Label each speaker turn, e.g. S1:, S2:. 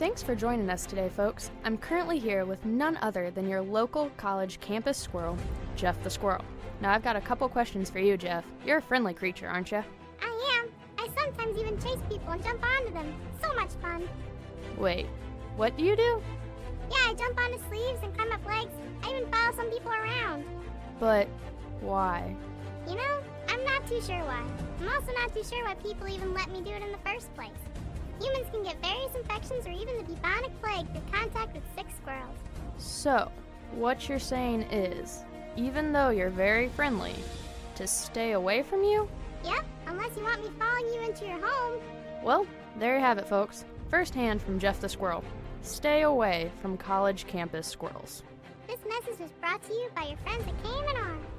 S1: Thanks for joining us today, folks. I'm currently here with none other than your local college campus squirrel, Jeff the Squirrel. Now, I've got a couple questions for you, Jeff. You're a friendly creature, aren't you?
S2: I am. I sometimes even chase people and jump onto them. So much fun.
S1: Wait, what do you do?
S2: Yeah, I jump onto sleeves and climb up legs. I even follow some people around.
S1: But why?
S2: You know, I'm not too sure why. I'm also not too sure why people even let me do it in the first place. Humans can get various infections or even the bubonic plague through contact with sick squirrels.
S1: So, what you're saying is, even though you're very friendly, to stay away from you?
S2: Yep, unless you want me following you into your home.
S1: Well, there you have it, folks. First hand from Jeff the Squirrel. Stay away from college campus squirrels.
S2: This message was brought to you by your friends at KMNR.